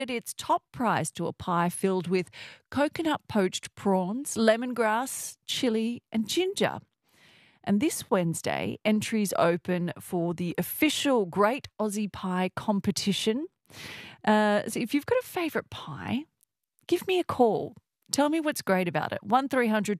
its top prize to a pie filled with coconut poached prawns, lemongrass, chili, and ginger. And this Wednesday, entries open for the official Great Aussie Pie competition. So if you've got a favourite pie, give me a call. Tell me what's great about it. 1300